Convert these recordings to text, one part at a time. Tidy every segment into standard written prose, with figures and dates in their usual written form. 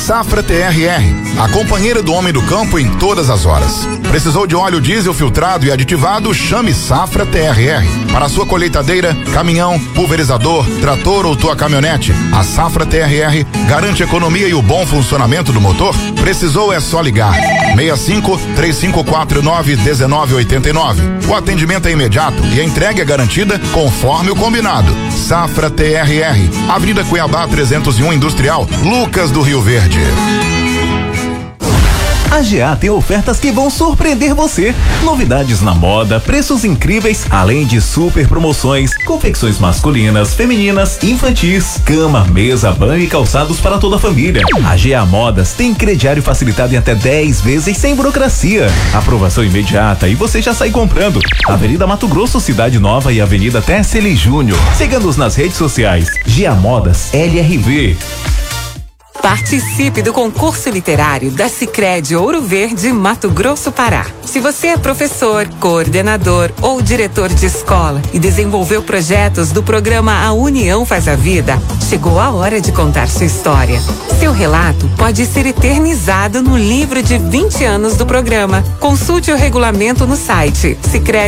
Safra TRR, a companheira do homem do campo em todas as horas. Precisou de óleo diesel filtrado e aditivado? Chame Safra TRR. Para sua colheitadeira, caminhão, pulverizador, trator ou tua caminhonete, a Safra TRR garante economia e o bom funcionamento do motor? Precisou é só ligar. 65-3549-1989. O atendimento é imediato e a entrega é garantida conforme o combinado. Safra TRR, Avenida Cuiabá 301 Industrial, Lucas do Rio Verde. A GA tem ofertas que vão surpreender você. Novidades na moda, preços incríveis, além de super promoções, confecções masculinas, femininas, infantis, cama, mesa, banho e calçados para toda a família. A GA Modas tem crediário facilitado em até 10 vezes sem burocracia. Aprovação imediata e você já sai comprando. Avenida Mato Grosso, Cidade Nova e Avenida Tesseli Júnior. Siga-nos nas redes sociais. GA Modas LRV. Participe do concurso literário da Sicredi Ouro Verde, Mato Grosso, Pará. Se você é professor, coordenador ou diretor de escola e desenvolveu projetos do programa A União Faz a Vida, chegou a hora de contar sua história. Seu relato pode ser eternizado no livro de 20 anos do programa. Consulte o regulamento no site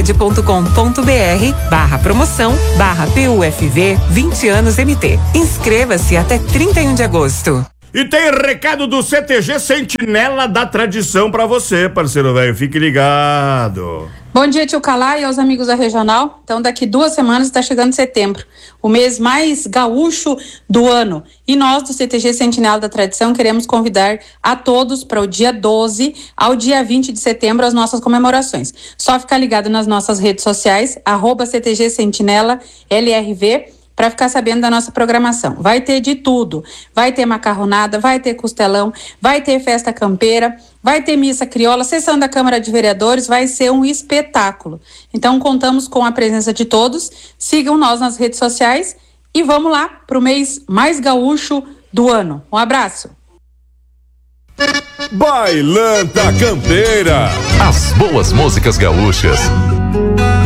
sicredi.com.br/promoção/PUFV 20 anos MT. Inscreva-se até 31 de agosto. E tem recado do CTG Sentinela da Tradição pra você, parceiro velho. Fique ligado. Bom dia, tio Calá e aos amigos da Regional. Então, daqui 2 semanas está chegando setembro, o mês mais gaúcho do ano. E nós, do CTG Sentinela da Tradição, queremos convidar a todos para o dia 12 ao dia 20 de setembro as nossas comemorações. Só ficar ligado nas nossas redes sociais, @CTG Sentinela LRV, para ficar sabendo da nossa programação. Vai ter de tudo. Vai ter macarronada, vai ter costelão, vai ter festa campeira, vai ter missa crioula, sessão da Câmara de Vereadores, vai ser um espetáculo. Então, contamos com a presença de todos. Sigam nós nas redes sociais e vamos lá para o mês mais gaúcho do ano. Um abraço. Bailanta Campeira. As boas músicas gaúchas